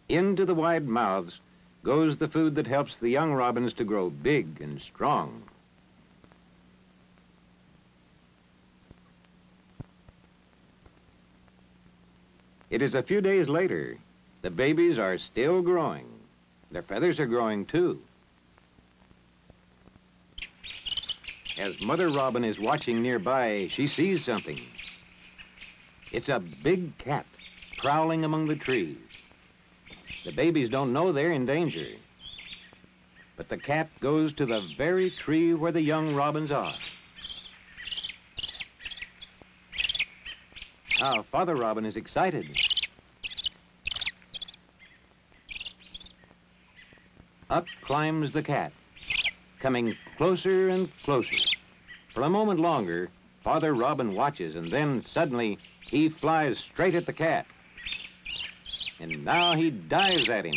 Into the wide mouths goes the food that helps the young robins to grow big and strong. It is a few days later. The babies are still growing. Their feathers are growing too. As Mother Robin is watching nearby, she sees something. It's a big cat prowling among the trees. The babies don't know they're in danger. But the cat goes to the very tree where the young robins are. Now, Father Robin is excited. Up climbs the cat, coming closer and closer. For a moment longer, Father Robin watches, and then suddenly he flies straight at the cat. And now he dives at him.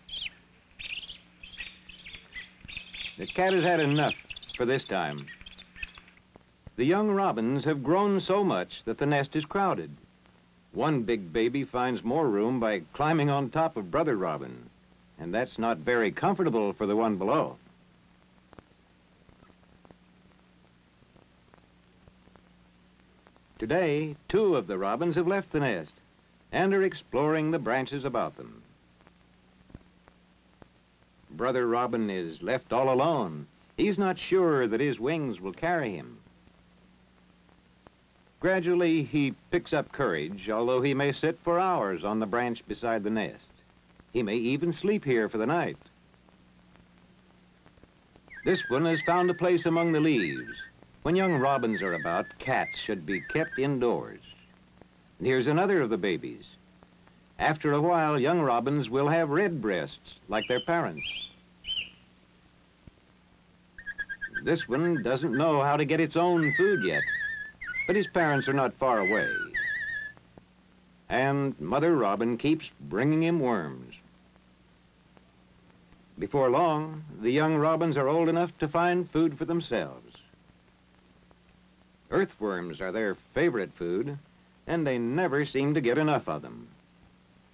The cat has had enough for this time. The young robins have grown so much that the nest is crowded. One big baby finds more room by climbing on top of Brother Robin, and that's not very comfortable for the one below. Today, 2 of the robins have left the nest and are exploring the branches about them. Brother Robin is left all alone. He's not sure that his wings will carry him. Gradually, he picks up courage, although he may sit for hours on the branch beside the nest. He may even sleep here for the night. This one has found a place among the leaves. When young robins are about, cats should be kept indoors. And here's another of the babies. After a while, young robins will have red breasts, like their parents. This one doesn't know how to get its own food yet, but his parents are not far away. And Mother Robin keeps bringing him worms. Before long, the young robins are old enough to find food for themselves. Earthworms are their favorite food, and they never seem to get enough of them.